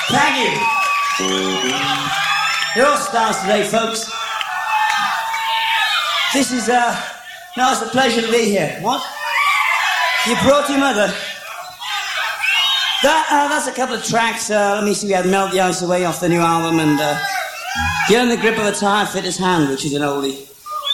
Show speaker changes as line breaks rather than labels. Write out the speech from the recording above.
Thank you. You're all stars today, folks. This is, no, it's a pleasure to be here. What? You brought your mother? That's a couple of tracks. Let me see, we had Melt the Ice Away off the new album, and Get in the Grip of a Tired Fitter's Hand, which is an oldie.